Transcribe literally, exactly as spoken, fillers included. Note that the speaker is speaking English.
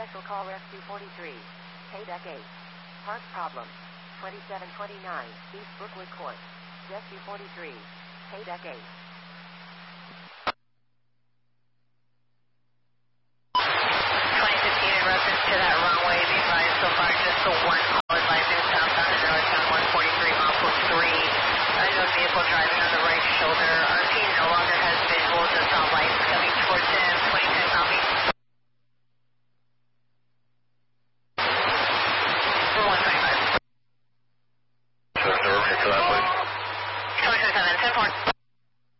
Special Call Rescue forty-three. Paydeck eight. Park problem. twenty-seven twenty-nine East Brookwood Court. Rescue forty-three. Paydeck eight. twenty fifteen in reference to that runway, be advised so far just the one